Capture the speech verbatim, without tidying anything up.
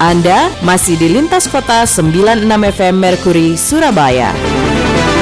Anda masih di Lintas Kota sembilan puluh enam F M Mercury Surabaya.